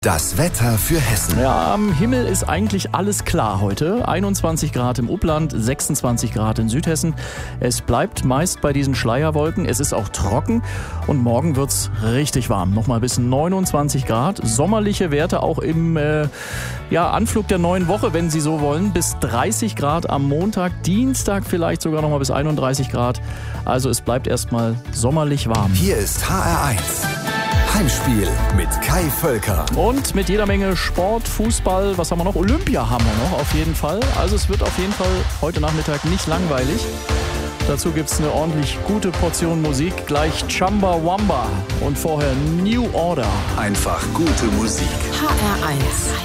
Das Wetter für Hessen. Ja, am Himmel ist eigentlich alles klar heute. 21 Grad im Upland, 26 Grad in Südhessen. Es bleibt meist bei diesen Schleierwolken. Es ist auch trocken und morgen wird's richtig warm. Nochmal bis 29 Grad. Sommerliche Werte auch im Anflug der neuen Woche, wenn Sie so wollen. Bis 30 Grad am Montag, Dienstag vielleicht sogar nochmal bis 31 Grad. Also es bleibt erstmal sommerlich warm. Hier ist HR1. Heimspiel mit Kai Völker. Und mit jeder Menge Sport, Fußball, was haben wir noch? Olympia haben wir noch auf jeden Fall. Also es wird auf jeden Fall heute Nachmittag nicht langweilig. Dazu gibt's eine ordentlich gute Portion Musik. Gleich Chumbawamba und vorher New Order. Einfach gute Musik. HR1.